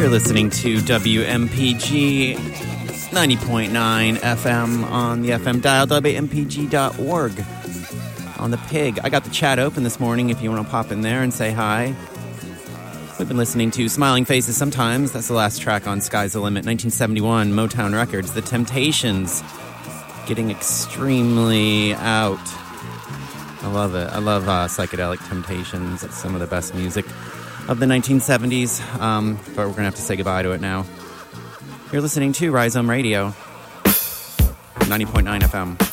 You're listening to WMPG 90.9 FM on the FM dial, WMPG.org on the Pig. I got the chat open this morning if you want to pop in there and say hi. We've been listening to Smiling Faces Sometimes. That's the last track on Sky's the Limit, 1971, Motown Records. The Temptations, Getting Extremely Out. I love it. I love Psychedelic Temptations. It's some of the best music of the 1970s, but we're going to have to say goodbye to it now. You're listening to Rhizome Radio, 90.9 FM.